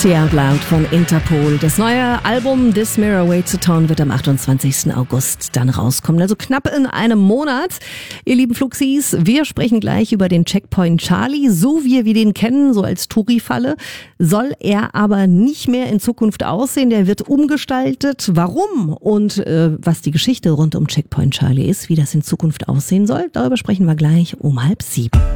Say Out Loud von Interpol. Das neue Album This Mirror Waits a Town wird am 28. August dann rauskommen. Also knapp in einem Monat. Ihr lieben Fluxis, wir sprechen gleich über den Checkpoint Charlie. So wie wir den kennen, so als Touri-Falle, soll er aber nicht mehr in Zukunft aussehen. Der wird umgestaltet. Warum und was die Geschichte rund um Checkpoint Charlie ist, wie das in Zukunft aussehen soll, darüber sprechen wir gleich um 6:30.